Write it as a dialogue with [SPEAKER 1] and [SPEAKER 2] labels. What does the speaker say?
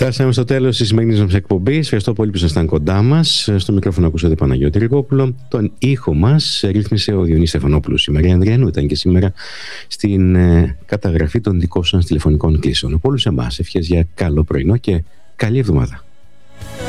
[SPEAKER 1] Φτάσαμε στο τέλος της σημερινής μας εκπομπής. Ευχαριστώ πολύ που ήσασταν κοντά μας. Στο μικρόφωνο ακούσατε Παναγιώτη Ριγόπουλο. Τον ήχο μας ρύθμισε ο Διονύσης Στεφανόπουλος. Η Μαρία Ανδριανού ήταν και σήμερα στην καταγραφή των δικών σας τηλεφωνικών κλήσεων. Από όλους εμάς ευχές για καλό πρωινό και καλή εβδομάδα.